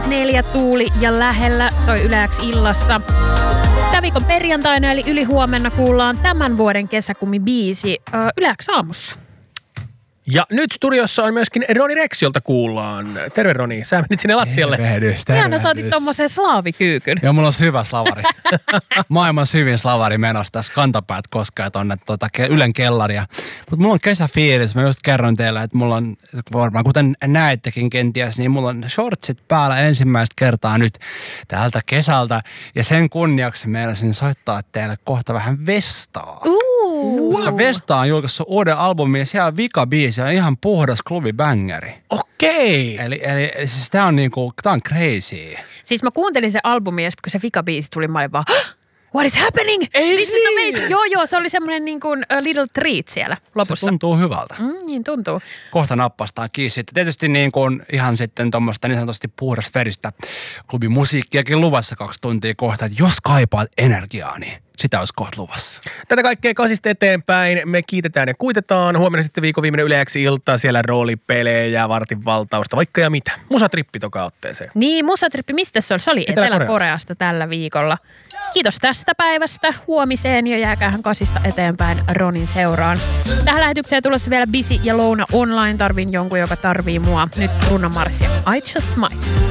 4 Tuuli ja Lähellä soi Yle X illassa. Tämän viikon perjantaina eli ylihuomenna kuullaan tämän vuoden kesäkumibiisi Yle X aamussa. Ja nyt studiossa on myöskin Roni Rex, jolta kuullaan. Terve Roni, sä menit sinne lattialle. Tervehdys. Ihana, sä otit tommosen slaavikyykyn. Joo, mulla on syvä slavari. Maailman syvin slavari menossa tässä. Kantapäät koskee tonne Ylen kellaria. Mutta mulla on kesäfiilis. Mä just kerron teille, että mulla on, varmaan kuten näettekin kenties, niin mulla on shortsit päällä ensimmäistä kertaa nyt tältä kesältä. Ja sen kunniaksi meinasin soittaa teille kohta vähän Vestaa. Koska Vesta on julkaissut uuden albumin ja siellä vikabiisi on ihan puhdas klubibängeri. Okei. Eli siis tää on niinku, tää on crazy. Siis mä kuuntelin se albumi ja sit kun se vikabiisi tuli, mä olin vaan, what is happening? Ei niin? Joo, se oli semmoinen niin kuin a little treat siellä lopussa. Se tuntuu hyvältä. Niin tuntuu. Kohta nappastaan kiinni. Sitten tietysti niin kuin ihan sitten tuommoista niin sanotusti puhdasveristä klubimusiikkiakin luvassa 2 tuntia kohta. Että jos kaipaat energiaa, niin sitä olisi kohta luvassa. Tätä kaikkea 8 eteenpäin. Me kiitetään ja kuitetaan. Huomenna sitten viikon viimeinen Yle X ilta. Siellä roolipelejä, vartin valtausta, vaikka ja mitä. Musatrippi toka otteeseen. Niin, musatrippi. Mistä se oli? Se oli Etelä-Koreasta tällä viikolla. Kiitos tästä päivästä. Huomiseen jo jääkäähän 8 eteenpäin Ronin seuraan. Tähän lähetykseen tulossa vielä Bisi ja Louna online. Tarvin jonkun, joka tarvii mua. Nyt Bruno Mars ja I Just Might.